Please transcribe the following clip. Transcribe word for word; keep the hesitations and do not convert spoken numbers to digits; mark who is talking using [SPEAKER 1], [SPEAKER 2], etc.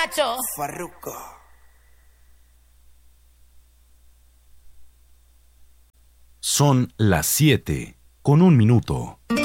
[SPEAKER 1] borracho.
[SPEAKER 2] Farruko.
[SPEAKER 3] Son las siete con un minuto.